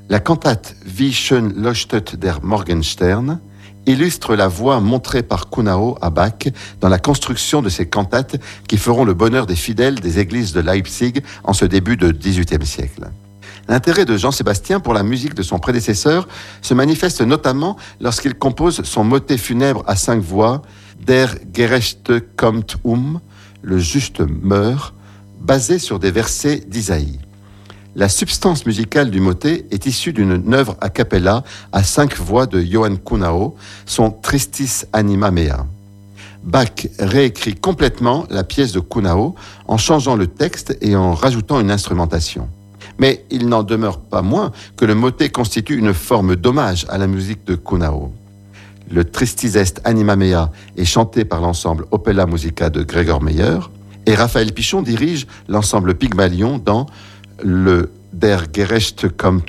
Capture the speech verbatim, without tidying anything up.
La cantate Wie schön leuchtet der Morgenstern illustre la voie montrée par Kuhnau à Bach dans la construction de ces cantates qui feront le bonheur des fidèles des églises de Leipzig en ce début de dix-huitième siècle. L'intérêt de Jean-Sébastien pour la musique de son prédécesseur se manifeste notamment lorsqu'il compose son motet funèbre à cinq voix Der Gerechte kommt um, le juste meurt, basé sur des versets d'Isaïe. La substance musicale du motet est issue d'une œuvre a cappella à cinq voix de Johann Kuhnau, son Tristis Anima Mea. Bach réécrit complètement la pièce de Kuhnau en changeant le texte et en rajoutant une instrumentation. Mais il n'en demeure pas moins que le motet constitue une forme d'hommage à la musique de Kuhnau. Le Tristis est Anima Mea est chanté par l'ensemble Opella Musica de Gregor Meyer et Raphaël Pichon dirige l'ensemble Pygmalion dans le Der Gerechte kommt